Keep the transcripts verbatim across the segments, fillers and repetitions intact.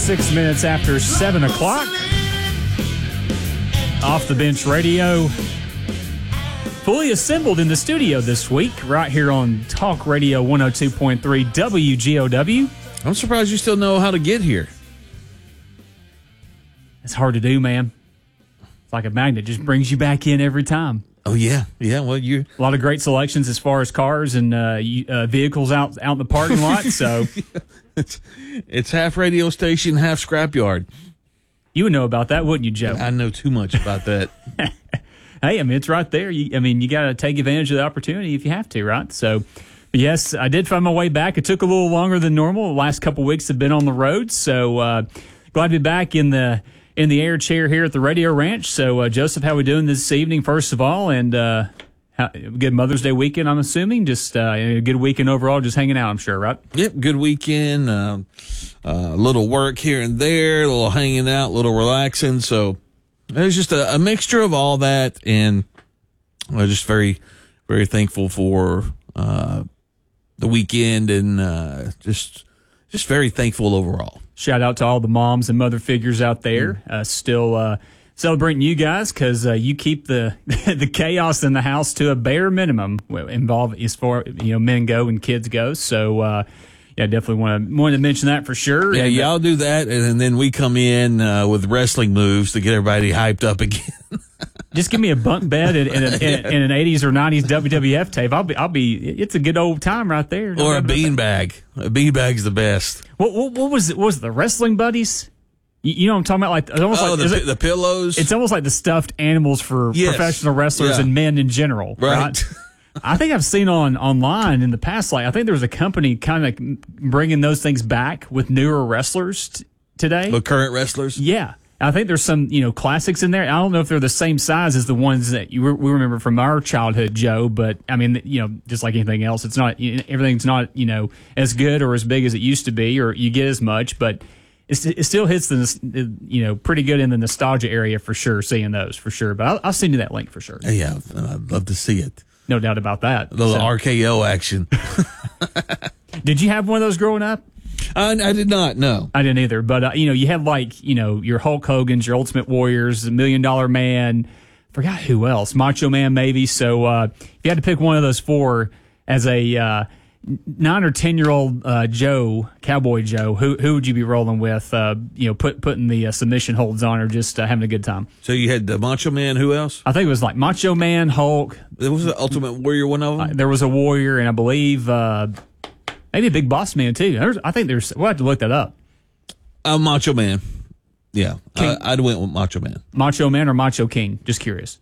Six minutes after seven o'clock. Off the Bench Radio. Fully assembled in the studio this week, right here on Talk Radio one oh two point three W G O W. I'm surprised you still know how to get here. It's hard to do, man. It's like a magnet, just brings you back in every time. Oh, yeah. Yeah, well, you... A lot of great selections as far as cars and uh, uh, vehicles out, out in the parking lot, so... it's, it's half radio station, half scrapyard. You would know about that, wouldn't you, Joe? I know too much about that. Hey, I mean, it's right there. You, I mean, you got to take advantage of the opportunity if you have to, right? So, but yes, I did find my way back. It took a little longer than normal. The last couple of weeks have been on the road, so uh, glad to be back in the in the air chair here at the Radio Ranch. So, uh, Joseph, how we doing this evening, first of all? And uh, how, good Mother's Day weekend, I'm assuming. Just uh, a good weekend overall, just hanging out, I'm sure, right? Yep, good weekend. A uh, uh, little work here and there, a little hanging out, a little relaxing. So it was just a, a mixture of all that, and I'm just very, very thankful for uh, the weekend, and uh, just just very thankful overall. Shout out to all the moms and mother figures out there, uh, still uh, celebrating you guys, because uh, you keep the the chaos in the house to a bare minimum, involved as far you know men go and kids go. So uh, yeah, definitely want to want to mention that for sure. Yeah, and, y'all uh, do that, and then we come in uh, with wrestling moves to get everybody hyped up again. Just give me a bunk bed in, in, in, in an eighties or nineties W W F tape. I'll be, I'll be. It's a good old time right there. Or a beanbag. A beanbag's the best. What, what, what was it? What was it, the wrestling buddies? You, you know what I'm talking about? Like it's almost oh, like the, is it, the pillows. It's almost like the stuffed animals for Yes. professional wrestlers Yeah. and men in general, right? Right. I think I've seen on online in the past. Like I think there was a company kind of bringing those things back with newer wrestlers t- today. The current wrestlers. Yeah. I think there's some, you know, classics in there. I don't know if they're the same size as the ones that you re- we remember from our childhood, Joe. But I mean, you know, just like anything else, it's not you know, everything's not you know as good or as big as it used to be, or you get as much. But it's, it still hits the nos- you know pretty good in the nostalgia area for sure. Seeing those for sure. But I'll, I'll send you that link for sure. Yeah, I'd love to see it. No doubt about that. A little So, R K O action. did you have one of those growing up? I, I did not. No. I didn't either, but uh, you know, you had like you know your Hulk Hogan's, your Ultimate Warriors, the Million Dollar Man. Forgot who else, Macho Man maybe. So uh, if you had to pick one of those four as a uh, nine or ten year old uh, Joe, Cowboy Joe, who who would you be rolling with? Uh, you know, put putting the uh, submission holds on, or just uh, having a good time. So you had the Macho Man. Who else? I think it was like Macho Man, Hulk. There was the Ultimate Warrior. One of them. Uh, there was a Warrior, and I believe. Uh, Maybe a Big Boss Man, too. There's, I think there's... We'll have to look that up. Uh, Macho Man. Yeah. King. I, I'd went with Macho Man. Macho Man or Macho King? Just curious.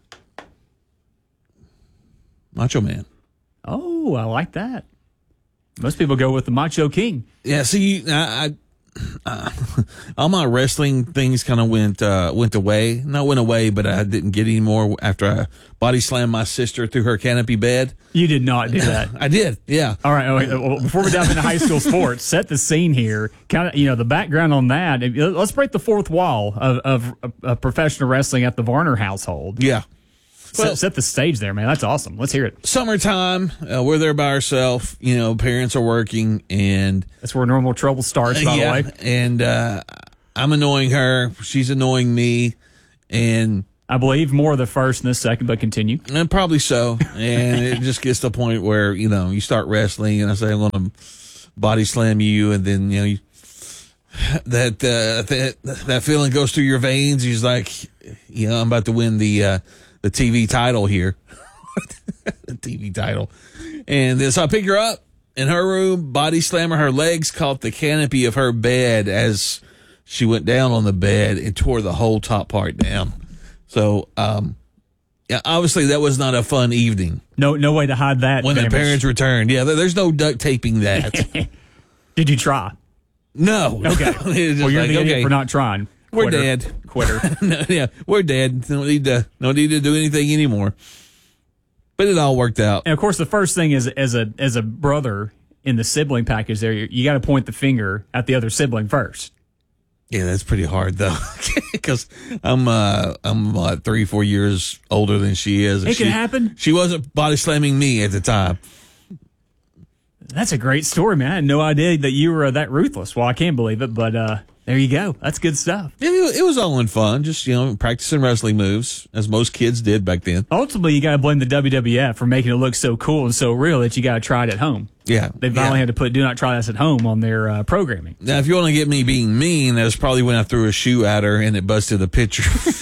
Macho Man. Oh, I like that. Most people go with the Macho King. Yeah, see, I... I uh, all my wrestling things kind of went uh, went away. Not went away, but I didn't get any more after I body slammed my sister through her canopy bed. You did not do that. I did, yeah. All right. Okay, well, before we dive into high school sports, set the scene here. Kind of, you know, the background on that. Let's break the fourth wall of, of, of professional wrestling at the Varner household. Yeah. Set, Well, set the stage there, man. That's awesome. Let's hear it. summertime, uh, we're there by ourselves. You know, parents are working, and That's where normal trouble starts, by yeah, the way. and uh, I'm annoying her. She's annoying me, and I believe more of the first and the second, but continue. And probably so. And it just gets to the point where, you know, you start wrestling and I say, I'm going to body slam you. And then, you know, you, that, uh, that, that feeling goes through your veins. He's like, you know, I'm about to win the, uh, the T V title here. The T V title. And then so I pick her up in her room, body slam her. Her legs caught the canopy of her bed as she went down on the bed and tore the whole top part down. So, um, yeah, obviously that was not a fun evening. No, no way to hide that. When damage. the parents returned. Yeah, there- there's no duct taping that. Did you try? No. Okay. It's just Well, you're like, the idiot okay, for not trying. we're Quitter. dead. Quitter. No, yeah, we're dead. Don't need to, don't need to do anything anymore. But it all worked out. And of course, the first thing is, as a as a brother in the sibling package, there you, you got to point the finger at the other sibling first. Yeah, that's pretty hard though, because I'm uh I'm uh, three four years older than she is. and It can she, happen. She wasn't body slamming me at the time. That's a great story, man. I had no idea that you were uh, that ruthless. Well, I can't believe it, but uh, There you go. That's good stuff. It, it was all in fun, just, you know, practicing wrestling moves, as most kids did back then. Ultimately, you got to blame the W W F for making it look so cool and so real that you got to try it at home. Yeah. They finally yeah. had to put "Do Not Try This at Home" on their uh, programming. Now, if you want to get me being mean, that was probably when I threw a shoe at her and it busted the picture.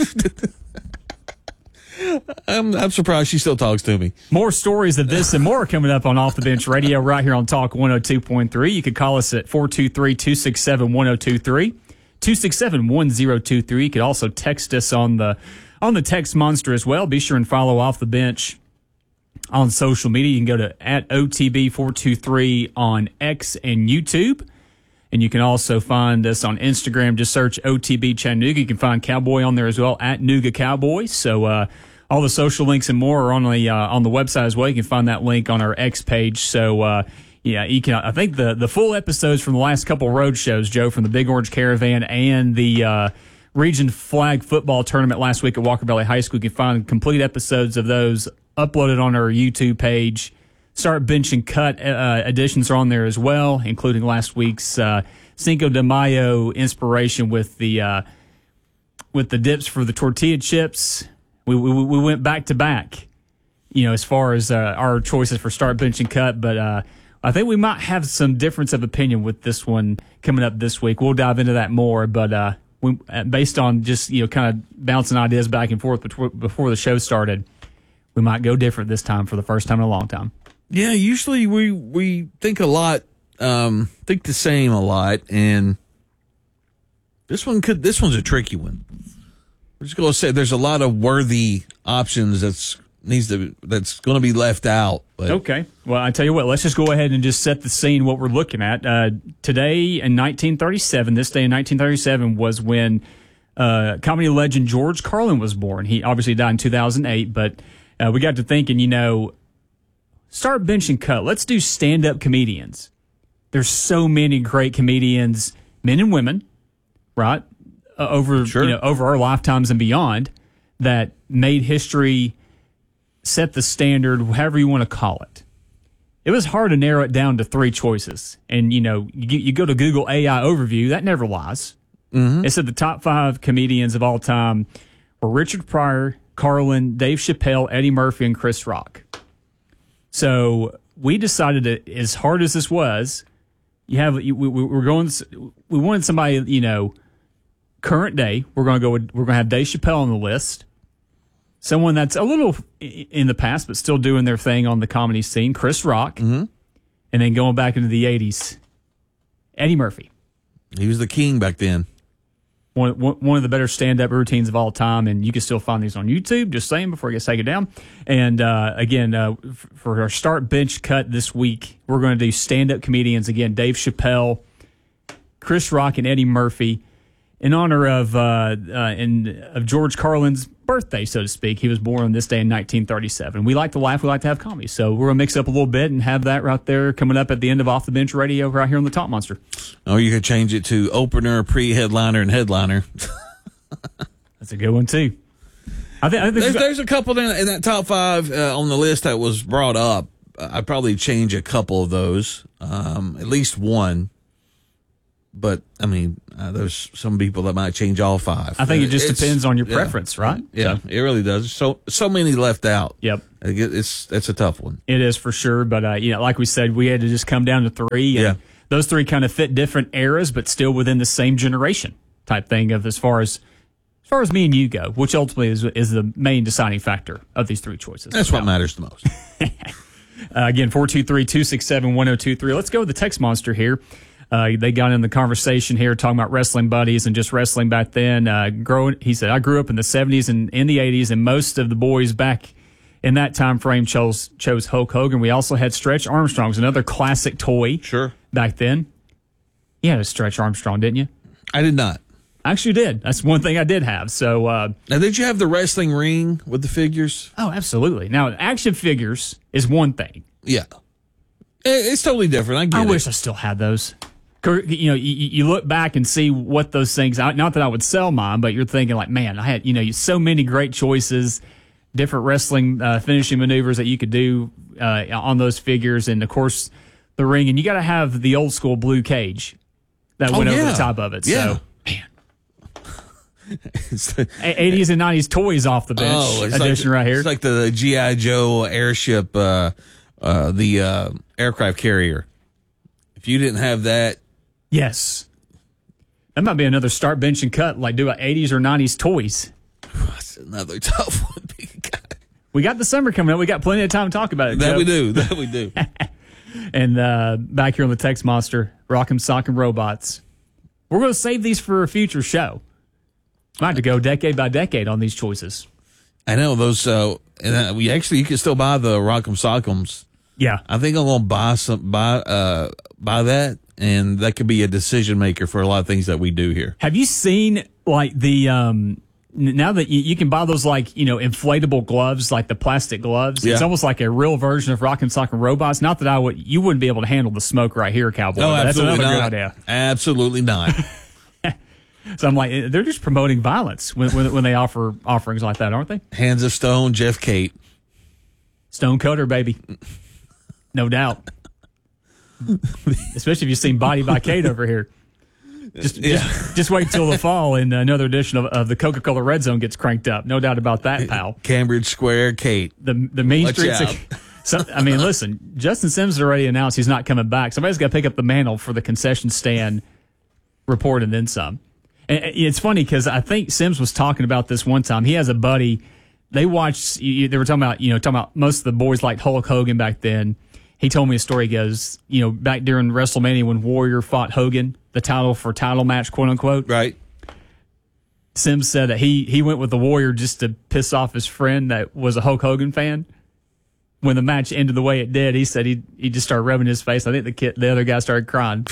I'm, I'm surprised she still talks to me. More stories of this and more coming up on Off the Bench Radio right here on Talk one oh two point three. You could call us at four two three, two six seven, one oh two three, two six seven, one oh two three. You could also text us on the on the text monster as well. Be sure and follow Off the Bench on social media. You can go to at O T B four two three on X and YouTube. And you can also find us on Instagram. Just search O T B Chattanooga. You can find Cowboy on there as well, at Nooga Cowboy. So, uh, all the social links and more are on the uh, on the website as well. You can find that link on our X page. So, uh, yeah, you can. I think the the full episodes from the last couple road shows, Joe, from the Big Orange Caravan and the uh, Region Flag Football Tournament last week at Walker Valley High School. You can find complete episodes of those uploaded on our YouTube page. Start Bench and Cut uh, editions are on there as well, including last week's uh, Cinco de Mayo inspiration with the uh, with the dips for the tortilla chips. We, we we went back to back, you know, as far as uh, our choices for Start Bench and Cut. But uh, I think we might have some difference of opinion with this one coming up this week. We'll dive into that more. But uh, we, based on just, you know, kind of bouncing ideas back and forth before, before the show started, we might go different this time for the first time in a long time. Yeah, usually we we think a lot, um, think the same a lot, and this one could. This one's a tricky one. We're just going to say there's a lot of worthy options that's needs to that's going to be left out. But. Okay. Well, I tell you what. Let's just go ahead and just set the scene. What we're looking at uh, today in nineteen thirty-seven. This day in nineteen thirty-seven was when uh, comedy legend George Carlin was born. He obviously died in two thousand eight, but uh, we got to thinking. You know, Start Bench and Cut. Let's do stand-up comedians. There's so many great comedians, men and women, right? Uh, over sure. you know, over our lifetimes and beyond, that made history, set the standard, however you want to call it. It was hard to narrow it down to three choices. And, you know, you, you go to Google A I overview, that never lies. Mm-hmm. It said the top five comedians of all time were Richard Pryor, Carlin, Dave Chappelle, Eddie Murphy, and Chris Rock. So we decided that, as hard as this was, you have we, we, we're going. We wanted somebody, you know, current day. We're going to go. With, we're going to have Dave Chappelle on the list. Someone that's a little in the past, but still doing their thing on the comedy scene. Chris Rock, mm-hmm. And then going back into the eighties, Eddie Murphy. He was the king back then. One, one of the better stand-up routines of all time, and you can still find these on YouTube, just saying, before it gets taken down. And, uh, again, uh, f- for our Start Bench Cut this week, we're going to do stand-up comedians. Again, Dave Chappelle, Chris Rock, and Eddie Murphy, in honor of uh, uh, in, of George Carlin's birthday, so to speak. He was born on this day in nineteen thirty-seven. We like to laugh. We like to have comedy. So we're going to mix up a little bit and have that right there coming up at the end of Off the Bench Radio right here on the Top Monster. Or you could change it to opener, pre-headliner, and headliner. That's a good one, too. I think, I think there's, there's a couple in, in that top five uh, on the list that was brought up. I'd probably change a couple of those, um, at least one. But, I mean, uh, there's some people that might change all five. I think it just it's, depends on your yeah, preference, right? Yeah, so. It really does. So so many left out. Yep. It's it's a tough one. It is for sure. But, uh, you know, like we said, we had to just come down to three. And yeah. Those three kind of fit different eras, but still within the same generation type thing of as far as as far as me and you go, which ultimately is, is the main deciding factor of these three choices. That's what matters the most. uh, again, four two three, two six seven, one oh two three. Let's go with the text monster here. Uh, they got in the conversation here talking about wrestling buddies and just wrestling back then. Uh, growing, he said, I grew up in the seventies and in the eighties, and most of the boys back in that time frame chose chose Hulk Hogan. We also had Stretch Armstrong's another classic toy. Sure. Back then. You had a Stretch Armstrong, didn't you? I did not. I actually did. That's one thing I did have. So uh, now, did you have the wrestling ring with the figures? Oh, absolutely. Now, action figures is one thing. Yeah. It's totally different. I get I it. wish I still had those. You know, you, you look back and see what those things, not that I would sell mine, but you're thinking like, man, I had, you know, so many great choices, different wrestling uh, finishing maneuvers that you could do uh, on those figures. And of course, the ring, and you got to have the old school blue cage that oh, went yeah. over the top of it. Yeah. So It's the, eighties and nineties toys off the bench oh, it's edition like, right here. It's like the G I. Joe airship, uh, uh, the uh, aircraft carrier. If you didn't have that, yes, that might be another start bench and cut. Like do a eighties or nineties toys. that's another tough one. We got the summer coming up. We got plenty of time to talk about it. That Joe. we do. That we do. And uh, back here on the Text Monster, Rock'em Sock'em Robots. We're going to save these for a future show. Might have to go decade by decade on these choices. I know those. Uh, and uh, we actually you can still buy the Rock'em Sock'ems. Yeah, I think I'm gonna buy some buy uh buy that, and that could be a decision maker for a lot of things that we do here. have you seen like the um, n- now that you, you can buy those like you know inflatable gloves, like the plastic gloves? Yeah. It's almost like a real version of Rock'em Sock'em Robots. Not that I would, you wouldn't be able to handle the smoke right here, Cowboy. No, but that's absolutely another not. good idea. Absolutely not. So I'm like, eh, they're just promoting violence when when, when they offer offerings like that, aren't they? Hands of Stone, Jeff Cate. Stone Cutter, baby. No doubt. Especially if you've seen Body by Kate over here. Just, Yeah. just just wait till the fall and another edition of, of the Coca-Cola Red Zone gets cranked up. No doubt about that, pal. Cambridge Square, Kate. The the main Watch streets. out. Of, so, I mean, listen, Justin Sims has already announced he's not coming back. Somebody's got to pick up the mantle for the concession stand report and then some. And it's funny because I think Sims was talking about this one time. He has a buddy. They watched. They were talking about you know talking about most of the boys liked Hulk Hogan back then. He told me a story. He goes, you know, back during WrestleMania when Warrior fought Hogan, the title for title match, quote unquote. Right. Sims said that he he went with the Warrior just to piss off his friend that was a Hulk Hogan fan. When the match ended the way it did, he said he he just started rubbing his face. I think the kid, the other guy started crying.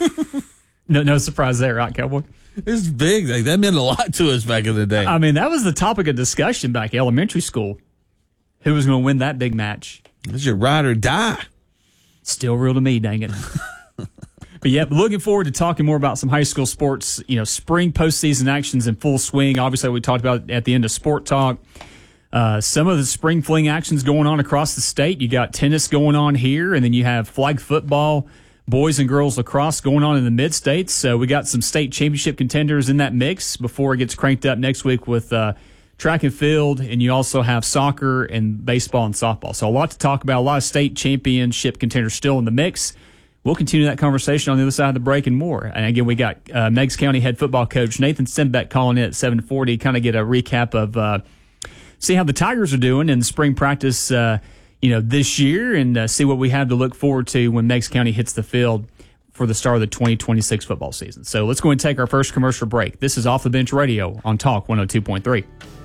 no no surprise there, right, Cowboy? It's big. Like, that meant a lot to us back in the day. I mean, that was the topic of discussion back in elementary school. Who was going to win that big match? It's your ride or die. Still real to me, dang it. But yeah, looking forward to talking more about some high school sports. You know, spring postseason actions in full swing. Obviously, we talked about it at the end of Sport Talk. Uh, some of the spring fling actions going on across the state. You got tennis going on here, and then you have flag football, boys and girls lacrosse going on in the mid-states. So we got some state championship contenders in that mix before it gets cranked up next week with uh, track and field, and you also have soccer and baseball and softball. So a lot to talk about, a lot of state championship contenders still in the mix. We'll continue that conversation on the other side of the break and more. And again, we got uh, Meigs County head football coach Nathan Simbeck calling in at seven forty, kind of get a recap of uh, see how the Tigers are doing in spring practice uh, you know, this year, and uh, see what we have to look forward to when Meigs County hits the field for the start of the twenty twenty-six football season. So let's go and take our first commercial break. This is Off the Bench Radio on Talk one oh two point three.